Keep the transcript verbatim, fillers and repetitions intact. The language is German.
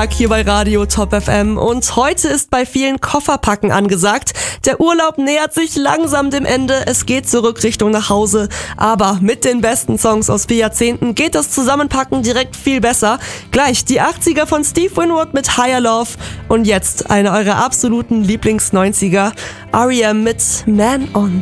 Tag hier bei Radio Top F M und heute ist bei vielen Kofferpacken angesagt. Der Urlaub nähert sich langsam dem Ende, es geht zurück Richtung nach Hause, aber mit den besten Songs aus vier Jahrzehnten geht das Zusammenpacken direkt viel besser. Gleich die achtziger von Steve Winwood mit Higher Love und jetzt eine eurer absoluten Lieblings-neunziger, R E M mit Man On.